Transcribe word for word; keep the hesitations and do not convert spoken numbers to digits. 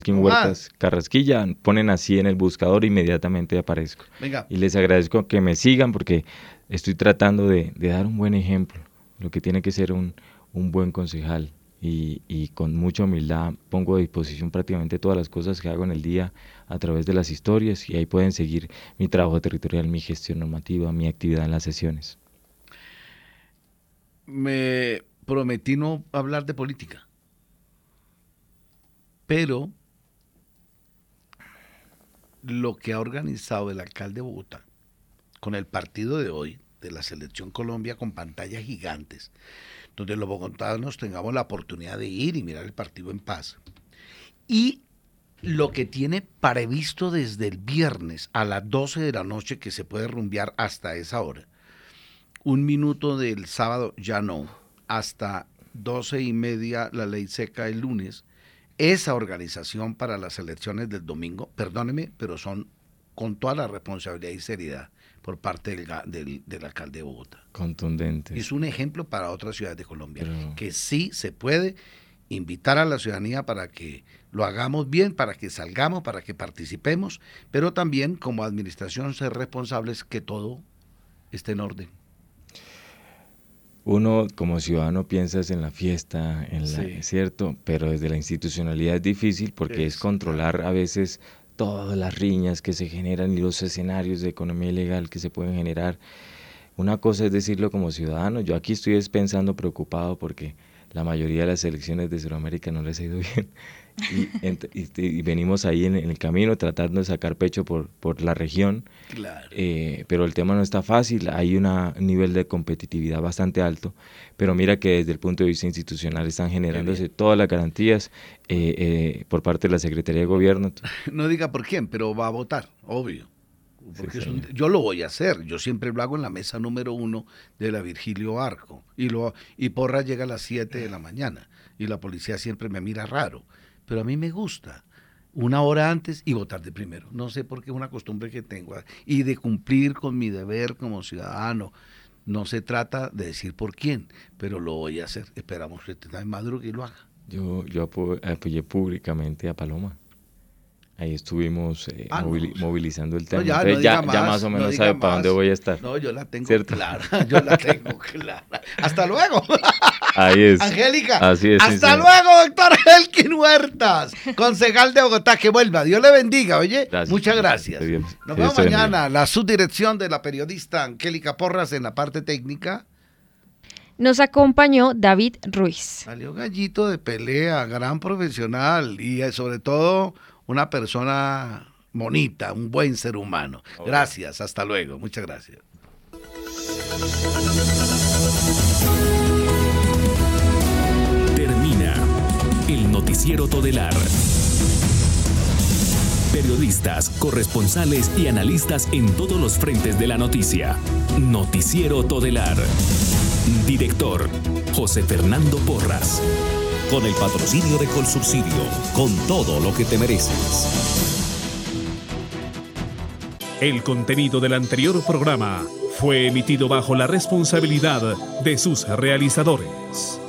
Huertas Carrasquilla, ponen así en el buscador, inmediatamente aparezco. Venga. Y les agradezco que me sigan porque estoy tratando de, de dar un buen ejemplo, lo que tiene que ser un, un buen concejal. Y, y con mucha humildad pongo a disposición prácticamente todas las cosas que hago en el día a través de las historias, y ahí pueden seguir mi trabajo territorial, mi gestión normativa, mi actividad en las sesiones. Me prometí no hablar de política, pero lo que ha organizado el alcalde de Bogotá con el partido de hoy de la Selección Colombia, con pantallas gigantes, donde los bogotanos tengamos la oportunidad de ir y mirar el partido en paz, y lo que tiene previsto desde el viernes a las doce de la noche, que se puede rumbear hasta esa hora, un minuto del sábado ya no, hasta doce y media la ley seca el lunes, esa organización para las elecciones del domingo, perdóneme, pero son con toda la responsabilidad y seriedad por parte del, del, del alcalde de Bogotá. Contundente. Es un ejemplo para otras ciudades de Colombia, pero... que sí se puede invitar a la ciudadanía para que lo hagamos bien, para que salgamos, para que participemos, pero también como administración ser responsables que todo esté en orden. Uno como ciudadano piensas en la fiesta, en la, Sí. es cierto, pero desde la institucionalidad es difícil porque es, es controlar a veces todas las riñas que se generan y los escenarios de economía ilegal que se pueden generar. Una cosa es decirlo como ciudadano, yo aquí estoy pensando preocupado porque la mayoría de las elecciones de Sudamérica no les ha ido bien y, y, y venimos ahí en, en el camino tratando de sacar pecho por, por la región, claro. eh, pero el tema no está fácil, hay una, un nivel de competitividad bastante alto, pero mira que desde el punto de vista institucional están generándose todas las garantías eh, eh, por parte de la Secretaría de Gobierno. No diga por quién, pero va a votar, obvio. Porque sí, es un, yo lo voy a hacer, yo siempre lo hago en la mesa número uno de la Virgilio Barco, y, lo, y Porras llega a las siete de la mañana, y la policía siempre me mira raro, pero a mí me gusta, una hora antes y votar de primero, no sé por qué es una costumbre que tengo, y de cumplir con mi deber como ciudadano, no se trata de decir por quién, pero lo voy a hacer, esperamos que también madrugue y lo haga. Yo, yo apoyé públicamente a Paloma. Ahí estuvimos eh, ah, movili- no. movilizando el tema. No, ya, Entonces, no ya, más, ya más o menos no sabe más. para dónde voy a estar. No, yo la tengo ¿cierto? clara. Yo la tengo clara. Hasta luego. Ahí es. Angélica. Así es. Hasta sí, luego, doctor Elkin Huertas, concejal de Bogotá. Que vuelva. Dios le bendiga, oye. Gracias. Muchas gracias. Bien. Nos Dios vemos te bendiga. mañana. La subdirección de la periodista Angélica Porras en la parte técnica. Nos acompañó David Ruiz. Salió gallito de pelea, gran profesional y sobre todo una persona bonita, un buen ser humano. Gracias, hasta luego, muchas gracias. Termina el Noticiero Todelar. Periodistas, corresponsales y analistas en todos los frentes de la noticia. Noticiero Todelar. Director, José Fernando Porras. Con el patrocinio de Colsubsidio, con todo lo que te mereces. El contenido del anterior programa fue emitido bajo la responsabilidad de sus realizadores.